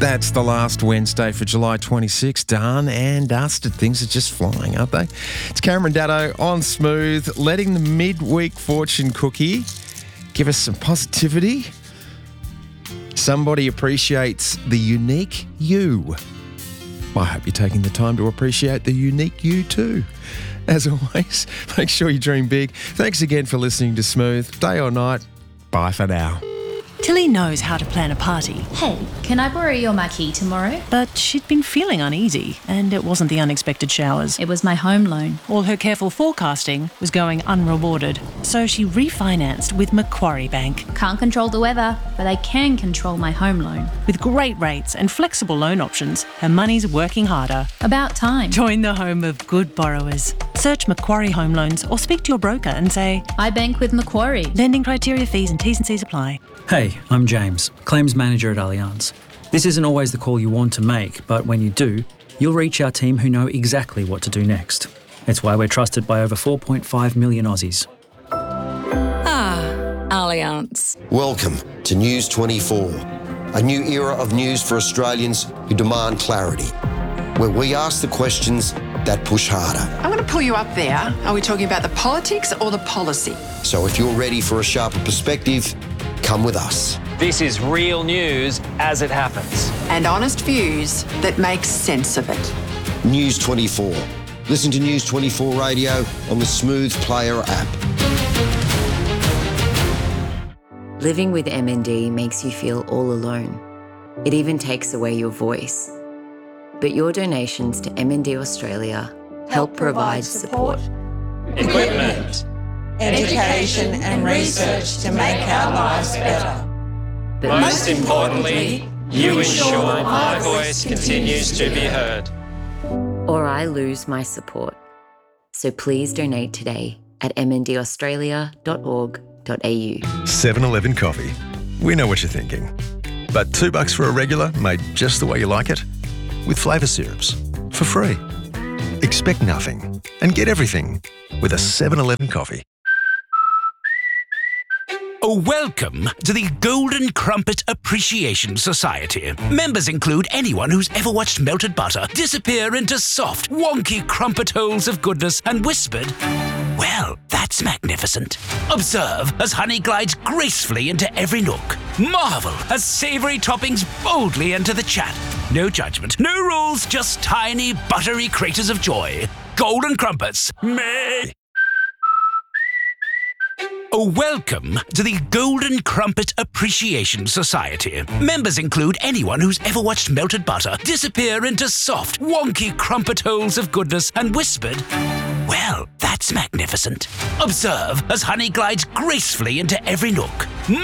That's the last Wednesday for July 26. Done and dusted. Things are just flying, aren't they? It's Cameron Daddo on Smooth, letting the midweek fortune cookie give us some positivity. Somebody appreciates the unique you. I hope you're taking the time to appreciate the unique you too. As always, make sure you dream big. Thanks again for listening to Smooth. Day or night, bye for now. Tilly knows how to plan a party. Hey, can I borrow your marquee tomorrow? But she'd been feeling uneasy, and it wasn't the unexpected showers. It was my home loan. All her careful forecasting was going unrewarded, so she refinanced with Macquarie Bank. Can't control the weather, but I can control my home loan. With great rates and flexible loan options, her money's working harder. About time. Join the home of good borrowers. Search Macquarie Home Loans or speak to your broker and say, I bank with Macquarie. Lending criteria, fees and T's and C's apply. Hey, I'm James, Claims Manager at Allianz. This isn't always the call you want to make, but when you do, you'll reach our team who know exactly what to do next. It's why we're trusted by over 4.5 million Aussies. Allianz. Welcome to News 24, a new era of news for Australians who demand clarity, where we ask the questions that push harder. I'm going to pull you up there. Are we talking about the politics or the policy? So if you're ready for a sharper perspective, come with us. This is real news as it happens. And honest views that make sense of it. News 24. Listen to News 24 Radio on the Smooth Player app. Living with MND makes you feel all alone. It even takes away your voice. But your donations to MND Australia help provide support. Equipment, education and research to make our lives better. But Most importantly, you ensure my voice continues to be heard. or I lose my support. So please donate today at mndaustralia.org.au. 7-Eleven coffee. We know what you're thinking. But $2 for a regular made just the way you like it? With flavour syrups. For free. Expect nothing and get everything with a 7-Eleven coffee. Welcome to the Golden Crumpet Appreciation Society. Members include anyone who's ever watched melted butter disappear into soft, wonky crumpet holes of goodness and whispered, "Well, that's magnificent." Observe as honey glides gracefully into every nook. Marvel as savoury toppings boldly enter the chat. No judgment, no rules, just tiny, buttery craters of joy. Golden Crumpets. Meh. Welcome to the Golden Crumpet Appreciation Society. Members include anyone who's ever watched melted butter disappear into soft, wonky crumpet holes of goodness and whispered, "Well, that's magnificent." Observe as honey glides gracefully into every nook.